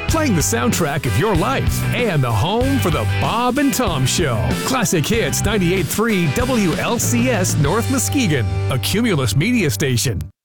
playing the soundtrack of your life and the home for the Bob and Tom Show. Classic Hits 98.3 WLCS North Muskegon, a Cumulus media station.